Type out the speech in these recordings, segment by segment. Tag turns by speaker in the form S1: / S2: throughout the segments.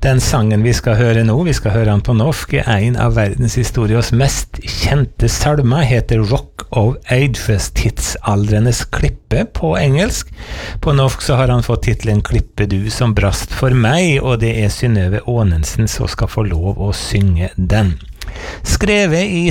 S1: Den sangen vi skal høre nå, vi skal høre den på norsk, en av verdenshistoriens mest kjente salmer, heter Rock of Ages, tidsaldrenes klippe på engelsk. På norsk så har han fått titlen Klippe du som brast for meg, og det er Synnøve Aanensen som skal få lov å synge den. Skrevet i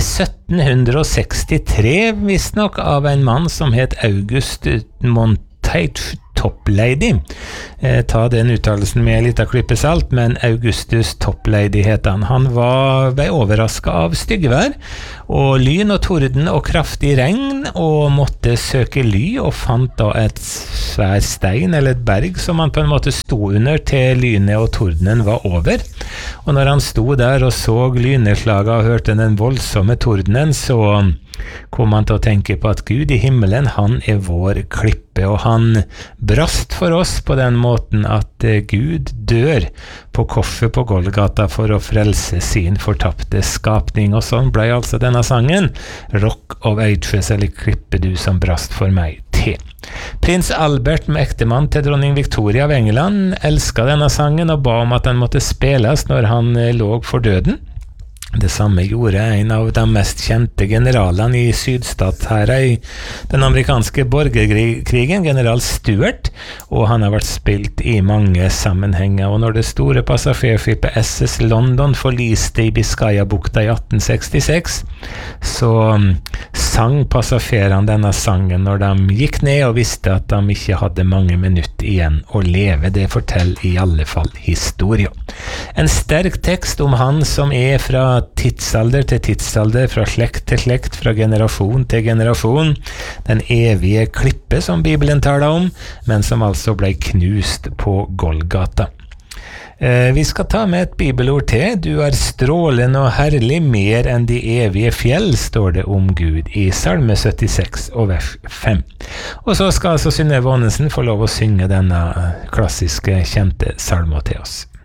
S1: 1763, visstnok av en mann som het August Montage Toplady. Ta den uttalelsen med litt av klippe salt, men Augustus Toplady het han. Han ble overrasket av styggevær, og lyn og torden og kraftig regn, og måtte søke ly, og fant da et svær stein eller et berg som han på en måte sto under til lynet og tordenen var over. Og når han sto der og så lynnedslaget og hørte den voldsomme tordenen, så kom han til å tenke på at Gud i himmelen, han er vår klippe, og han brast for oss på den måten at Gud dør på korset på Golgata for å frelse sin fortapte skapning, og sånn ble altså denne sangen Rock of Ages, eller Klippe du som brast for meg, til. Prins Albert, med ektemann til dronning Victoria av England, elsket denne sangen og ba om at den måtte spilles når han lå for døden. Det samme gjorde en av de mest kjente generalene i sydstatshæren i den amerikanske borgerkrigen, general Stuart, og han har vært spilt i mange sammenhenger. Og når det store passasjerskipet SS London forliste i Biscayabukta i 1866, så sang passasjerene denne sangen når de gikk ned og visste at de ikke hadde mange minutter igjen å leve. Det forteller i alle fall historien. En sterk tekst om han som er fra tidsalder til tidsalder, fra slekt til slekt, fra generasjon til generasjon. Den evige klippe som Bibelen taler om, men som altså ble knust på Golgata. Vi skal ta med et bibelord til. Du er strålende og herlig, mer enn de evige fjell, står det om Gud i Salme 76 og vers 5. Og så skal altså Synnøve Aanensen få lov å synge denne klassiske, kjente salmen til oss.